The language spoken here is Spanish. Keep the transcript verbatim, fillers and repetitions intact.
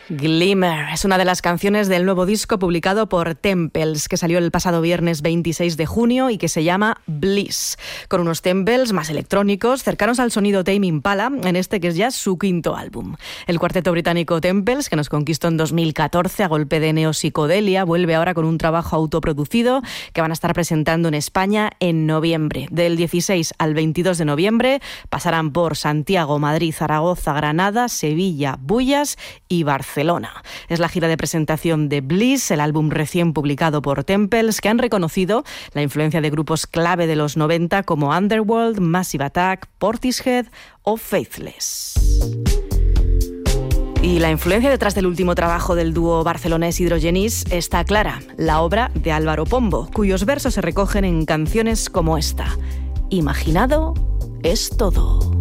Glimmer es una de las canciones del nuevo disco publicado por Temples, que salió el pasado viernes veintiséis de junio y que se llama Bliss, con unos Temples más electrónicos, cercanos al sonido Tame Impala, en este que es ya su quinto álbum. El cuarteto británico Temples, que nos conquistó en dos mil catorce a golpe de neopsicodelia, vuelve ahora con un trabajo autoproducido que van a estar presentando en España en noviembre. Del dieciséis al veintidós de noviembre pasarán por Santiago, Madrid, Zaragoza, Granada, Sevilla, Bullas y Barcelona. Es la gira de presentación de Bliss, el álbum recién publicado por Temples, que han reconocido la influencia de grupos clave de los noventa como Underworld, Massive Attack, Portishead o Faithless. Y la influencia detrás del último trabajo del dúo barcelonés Hidrogenís está clara, la obra de Álvaro Pombo, cuyos versos se recogen en canciones como esta: Imaginado es todo.